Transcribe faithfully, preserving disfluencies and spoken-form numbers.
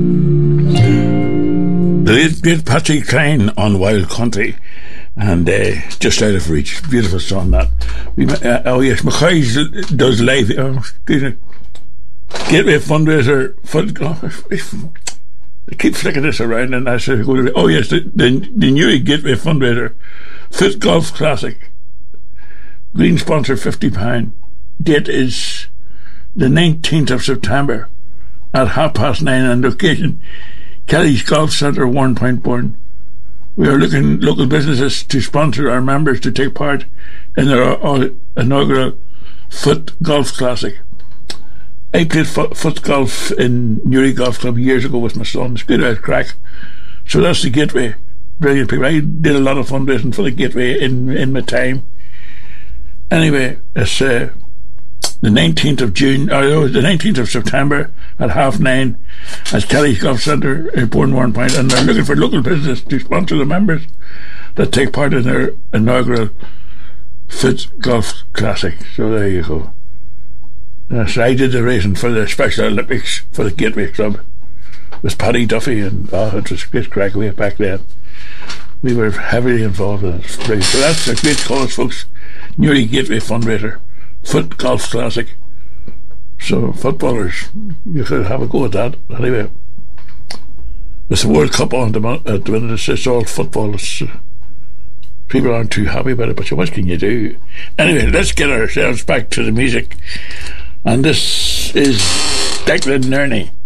The late great Patrick Klein on Wild Country, and uh, just out of reach. Beautiful song that. We, uh, oh yes, Mackay's does live. Oh, excuse me. Gateway fundraiser. Fund, oh, I keep flicking this around, and I say, oh yes, the, the, the new Gateway fundraiser, Fifth Golf Classic. Green sponsor fifty pounds. Date is the nineteenth of September at half past nine, and location Kelly's Golf Centre, Warren Point, Bourne. We are looking local businesses to sponsor our members to take part in their inaugural Foot Golf Classic. I played foot, foot golf in Newry Golf Club years ago with my son. It's good out crack. So that's the Gateway. Brilliant people. I did a lot of fundraising for the Gateway in, in my time. Anyway, it's uh, the nineteenth of June, or no, the nineteenth of September at half nine at Kelly's Golf Centre in Bourne, Warren Point, and they're looking for local business to sponsor the members that take part in their inaugural Foot Golf Classic. So there you go. Yes, I did the racing for the Special Olympics for the Gateway Club with Paddy Duffy, and oh, it was a great crack way back then. We were heavily involved in it. So that's a great cause, folks. Newry Gateway fundraiser, Foot Golf Classic. So footballers, you could have a go at that. Anyway, with the World Cup on the at the minute, it's all football. It's, uh, people aren't too happy about it, but what can you do? Anyway, let's get ourselves back to the music. And this is Declan Nerney.